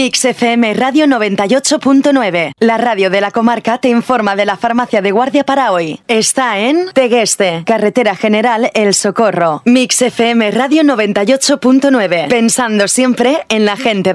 Mix FM Radio 98.9. La radio de la comarca te informa de la farmacia de guardia para hoy. Está en Tegueste, Carretera General El Socorro. Mix FM Radio 98.9. Pensando siempre en la gente